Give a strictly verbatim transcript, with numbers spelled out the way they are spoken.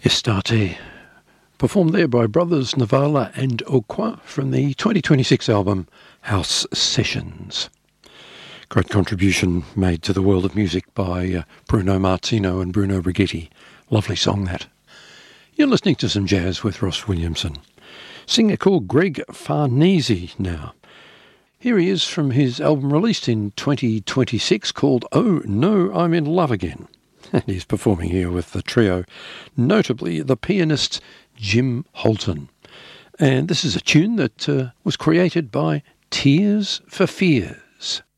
Estarte, performed there by brothers Navala and Okwa from the twenty twenty-six album House Sessions. Great contribution made to the world of music by uh, Bruno Martino and Bruno Righetti. Lovely song, that. You're listening to some jazz with Ross Williamson. Singer called Greg Farnese now. Here he is from his album released in twenty twenty-six called Oh No, I'm in Love Again. And he's performing here with the trio, notably the pianist Jim Holton. And this is a tune that uh, was created by Tears for Fears.